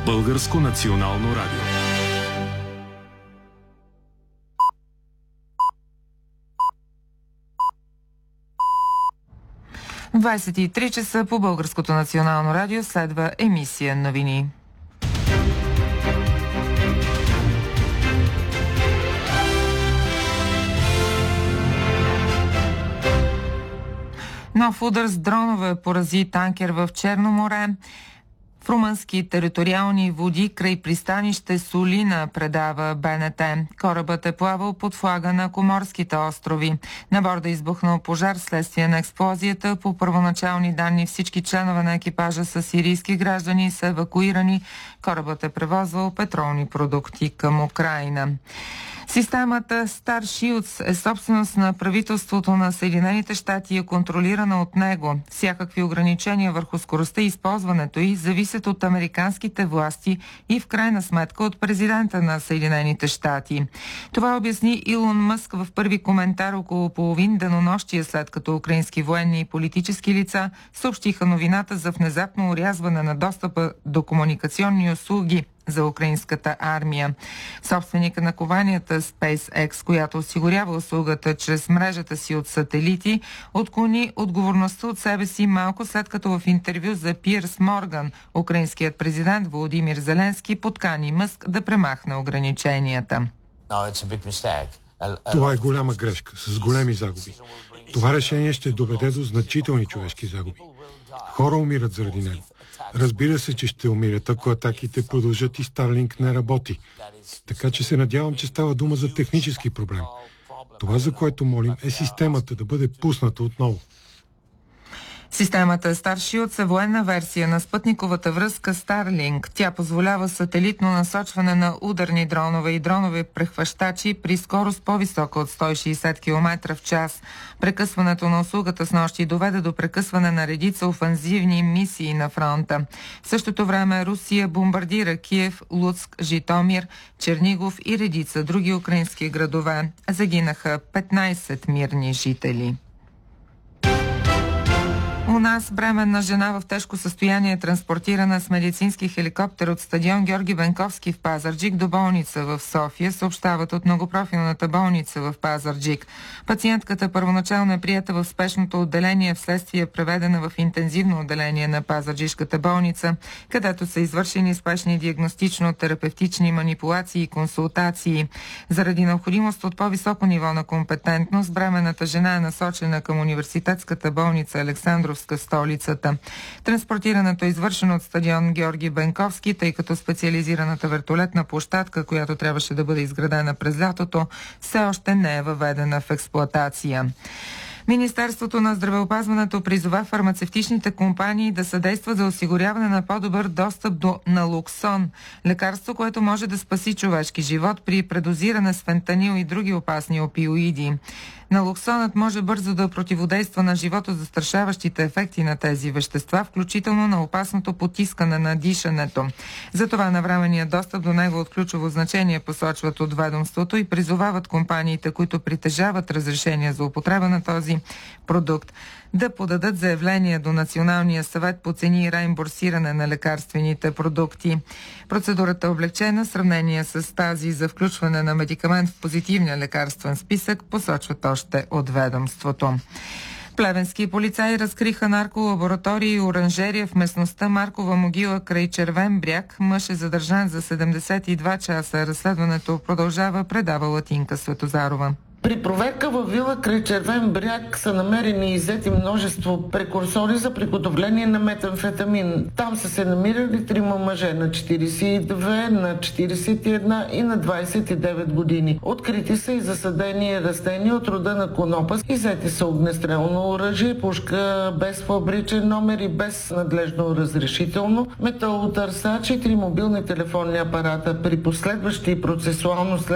Българско национално радио. В 23 часа по Българското национално радио следва емисия новини. Нов удар с дронове порази танкер в Черно море. В румънски териториални води край пристанище Солина, предава БНТ. Корабът е плавал под флага на Коморските острови. На борда избухнал пожар следствие на експлозията. По първоначални данни всички членове на екипажа са сирийски граждани и са евакуирани. Корабът е превозвал петролни продукти към Украйна. Системата Starship е собственост на правителството на Съединените щати и е контролирана от него. Всякакви ограничения върху скоростта и използването й зависят от американските власти и в крайна сметка от президента на Съединените щати. Това обясни Илон Мъск в първи коментар около половин денонощие, след като украински военни и политически лица съобщиха новината за внезапно орязване на достъпа до комуникационни услуги за украинската армия. Собственика на компанията SpaceX, която осигурява услугата чрез мрежата си от сателити, отклони отговорността от себе си малко след като в интервю за Пирс Морган украинският президент Володимир Зеленски подкани Мъск да премахне ограниченията. Това е голяма грешка с големи загуби. Това решение ще доведе до значителни човешки загуби. Хора умират заради него. Разбира се, че ще умират, ако атаките продължат и Старлинг не работи. Така че се надявам, че става дума за технически проблем. Това, за което молим, е системата да бъде пусната отново. Системата Starship е военна версия на спътниковата връзка Starlink. Тя позволява сателитно насочване на ударни дронове и дронове прехващачи при скорост по-висока от 160 км в час. Прекъсването на услугата снощи доведе до прекъсване на редица офанзивни мисии на фронта. В същото време Русия бомбардира Киев, Луцк, Житомир, Чернигов и редица други украински градове. Загинаха 15 мирни жители. У нас бременна жена в тежко състояние е транспортирана с медицински хеликоптер от стадион Георги Бенковски в Пазарджик до болница в София, съобщават от многопрофилната болница в Пазарджик. Пациентката първоначално е приета в спешното отделение, вследствие преведена в интензивно отделение на Пазарджишката болница, където са извършени спешни диагностично-терапевтични манипулации и консултации. Заради необходимост от по-високо ниво на компетентност, бременната жена е насочена към университетската болница Александров столицата. Транспортирането е извършено от стадион Георги Бенковски, тъй като специализираната вертолетна площадка, която трябваше да бъде изградена през лятото, все още не е въведена в експлоатация. Министерството на здравеопазването призова фармацевтичните компании да съдействат за осигуряване на по-добър достъп до налоксон, лекарство, което може да спаси човешки живот при предозиране с фентанил и други опасни опиоиди. Налоксонът може бързо да противодейства на животозастрашаващите ефекти на тези вещества, включително на опасното потискане на дишането. Затова навременният достъп до него от ключово значение, посочват от ведомството, и призовават компаниите, които притежават разрешение за употреба на този продукт, да подадат заявление до Националния съвет по цени и реимбурсиране на лекарствените продукти. Процедурата е облегчена в сравнение с тази за включване на медикамент в позитивния лекарствен списък, посочват още от ведомството. Плевенски полицаи разкриха нарколаборатории и оранжерия в местността Маркова могила край Червен бряг. Мъж е задържан за 72 часа. Разследването продължава, предава Латинка Светозарова. При проверка във вила край Червен бряг са намерени и иззети множество прекурсори за приготовление на метамфетамин. Там са се намирали 3 мъже на 42, на 41 и на 29 години. Открити са и засадени растения от рода на конопа. Иззети са огнестрелно оръжие, пушка без фабричен номер и без надлежно разрешително, металотърсачи, 3 мобилни телефонни апарата. При последващи процесуално